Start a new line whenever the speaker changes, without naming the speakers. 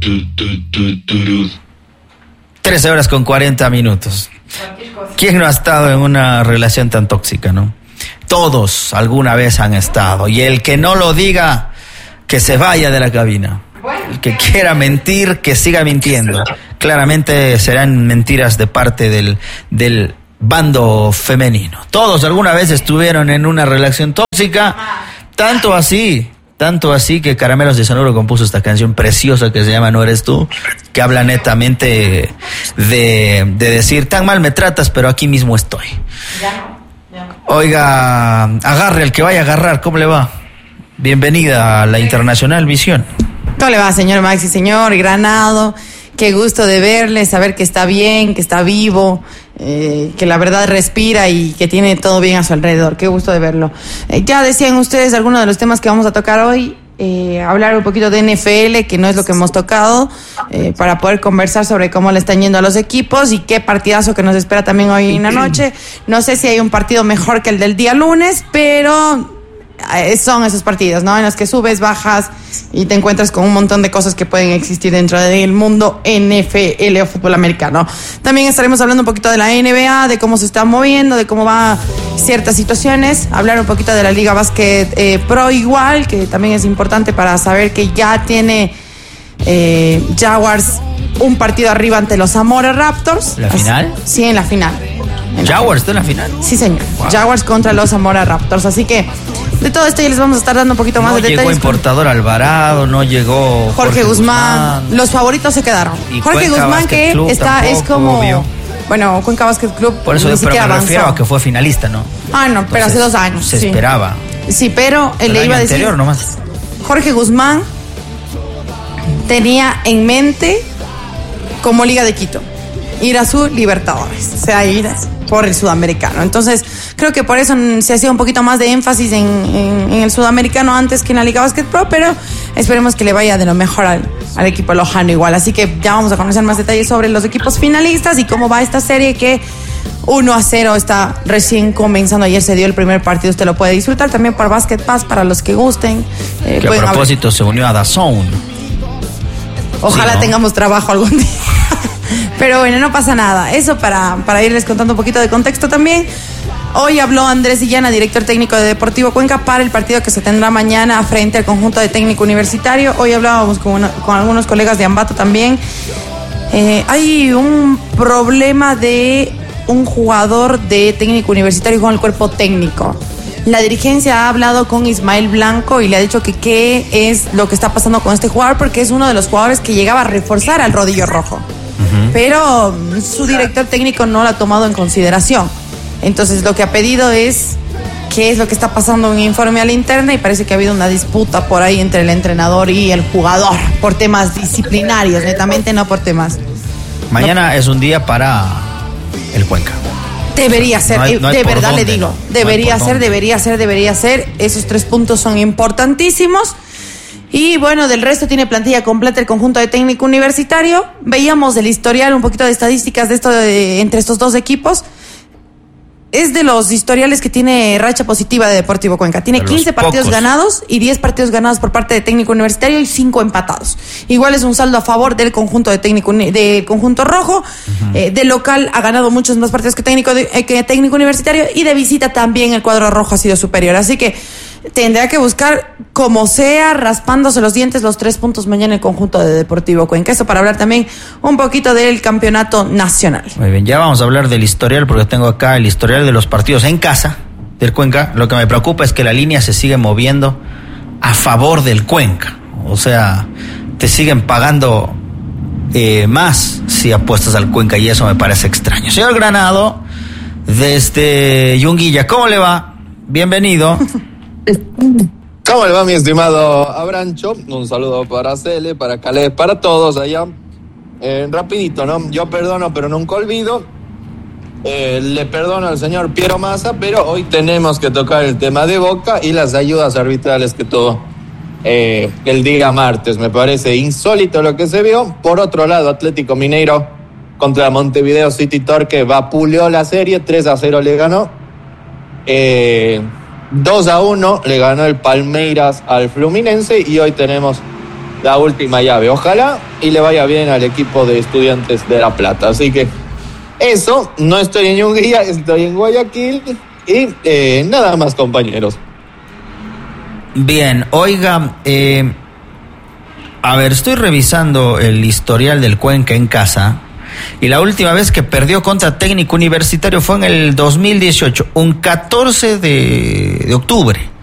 13 horas con 40 minutos. ¿Quién no ha estado en una relación tan tóxica, no? Todos alguna vez han estado. Y el que no lo diga, que se vaya de la cabina. El que quiera mentir, que siga mintiendo. Claramente serán mentiras de parte del bando femenino. Todos alguna vez estuvieron en una relación tóxica, tanto así que Caramelos de Sonoro compuso esta canción preciosa que se llama No Eres Tú, que habla netamente de decir, tan mal me tratas, pero aquí mismo estoy. Oiga, agarre el que vaya a agarrar, ¿cómo le va? Bienvenida a la Internacional Visión.
¿Cómo le va, señor Maxi, señor Granado? Qué gusto de verle, saber que está bien, que está vivo, que la verdad respira y que tiene todo bien a su alrededor. Qué gusto de verlo. Ya decían ustedes algunos de los temas que vamos a tocar hoy. Hablar un poquito de NFL, que no es lo que hemos tocado, para poder conversar sobre cómo le están yendo a los equipos y qué partidazo que nos espera también hoy en la noche. No sé si hay un partido mejor que el del día lunes, pero son esos partidos, ¿no? En los que subes, bajas y te encuentras con un montón de cosas que pueden existir dentro del mundo NFL o fútbol americano. También estaremos hablando un poquito de la NBA, de cómo se está moviendo, de cómo va ciertas situaciones, hablar un poquito de la Liga Básquet Pro igual, que también es importante para saber que ya tiene Jaguars un partido arriba ante los Zamora Raptors.
¿La final?
Sí, en la final.
¿Jaguars está en la final?
Sí, señor.
Wow.
Jaguars contra los Zamora Raptors. Así que de todo esto ya les vamos a estar dando un poquito más de detalles.
No llegó Importador Alvarado, no llegó
Jorge Guzmán. Los favoritos se quedaron.
Y
Jorge
Cuenca
Guzmán,
Basket
que
Club
está,
tampoco,
es como...
obvio.
Bueno, Cuenca Basket Club.
Por eso,
ni
pero
siquiera
me
avanzó.
refiero a que fue finalista, ¿no?
Ah, no, pero hace 2 años.
Se
sí.
esperaba.
Sí, pero
El
le
año
iba a decir...
anterior nomás.
Jorge Guzmán tenía en mente como Liga de Quito ir a su Libertadores, o sea, ir por el sudamericano. Entonces, creo que por eso se hacía un poquito más de énfasis en el sudamericano antes que en la Liga Básquet Pro, pero esperemos que le vaya de lo mejor al equipo lojano igual. Así que ya vamos a conocer más detalles sobre los equipos finalistas y cómo va esta serie que 1-0 está recién comenzando. Ayer se dio el primer partido, usted lo puede disfrutar también por Basket Pass para los que gusten.
Que a propósito se unió a DAZN.
Ojalá
sí, ¿no?
tengamos trabajo algún día. Pero bueno, no pasa nada. Eso para irles contando un poquito de contexto también. Hoy habló Andrés Illana, director técnico de Deportivo Cuenca, para el partido que se tendrá mañana frente al conjunto de técnico universitario. Hoy hablábamos con algunos colegas de Ambato también. Hay un problema de un jugador de técnico universitario con el cuerpo técnico. La dirigencia ha hablado con Ismael Blanco y le ha dicho que qué es lo que está pasando con este jugador, porque es uno de los jugadores que llegaba a reforzar al Rodillo Rojo. Pero su director técnico no lo ha tomado en consideración. Entonces lo que ha pedido es qué es lo que está pasando, un informe a la interna, y parece que ha habido una disputa por ahí entre el entrenador y el jugador por temas disciplinarios, netamente no por temas.
Mañana es un día para el Cuenca.
Debería ser,
no hay
de
por
verdad
dónde,
le digo,
no
debería
hay por
ser. Debería ser. Esos 3 puntos son importantísimos. Y bueno, del resto tiene plantilla completa el conjunto de técnico universitario. Veíamos el historial, un poquito de estadísticas de esto entre estos dos equipos. Es de los historiales que tiene racha positiva de Deportivo Cuenca. Tiene 15 partidos ganados y 10 partidos ganados por parte de técnico universitario y 5 empatados. Igual es un saldo a favor del conjunto del conjunto rojo. De local ha ganado muchos más partidos que técnico universitario, y de visita también el cuadro rojo ha sido superior. Así que tendrá que buscar como sea, raspándose los dientes, los 3 puntos mañana el conjunto de Deportivo Cuenca. Eso para hablar también un poquito del campeonato nacional.
Muy bien, ya vamos a hablar del historial, porque tengo acá el historial de los partidos en casa del Cuenca. Lo que me preocupa es que la línea se sigue moviendo a favor del Cuenca. O sea, te siguen pagando más si apuestas al Cuenca, y eso me parece extraño. Señor Granado, desde Yunguilla, ¿cómo le va? Bienvenido.
¿Cómo le va, mi estimado Abrancho? Un saludo para Cele, para Caleb, para todos allá. Rapidito, ¿no? Yo perdono, pero nunca olvido. Le perdono al señor Piero Massa, pero hoy tenemos que tocar el tema de Boca y las ayudas arbitrales que tuvo el día martes. Me parece insólito lo que se vio. Por otro lado, Atlético Mineiro contra Montevideo City Torque vapuleó la serie, 3-0 le ganó. 2-1 le ganó el Palmeiras al Fluminense, y hoy tenemos la última llave. Ojalá y le vaya bien al equipo de Estudiantes de La Plata. Así que eso, no estoy en Hungría, estoy en Guayaquil y nada más, compañeros.
Bien, oiga, a ver, estoy revisando el historial del Cuenca en casa y la última vez que perdió contra Técnico Universitario fue en el 2018, un 14 de octubre.